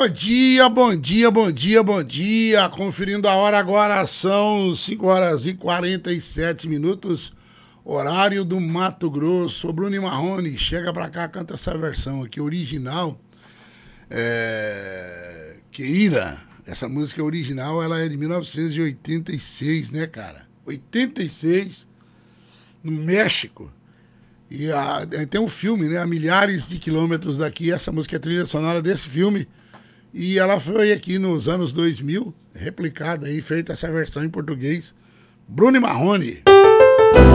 Bom dia, bom dia, bom dia, bom dia. Conferindo a hora agora, são 5 horas e 47 minutos. Horário do Mato Grosso. Bruno e Marrone, chega pra cá, canta essa versão aqui, original. Querida, essa música original, ela é de 1986, né, cara? 86, no México. E tem um filme, né? A milhares de quilômetros daqui. Essa música é trilha sonora desse filme. E ela foi aqui nos anos 2000, replicada aí, feita essa versão em português. Bruno e Marrone.